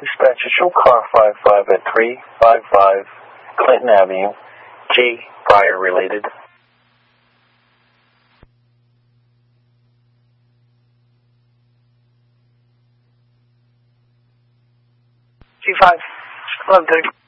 Dispatcher, show car 55 at 355 Clinton Avenue, J. Pryor related. G5, 1130.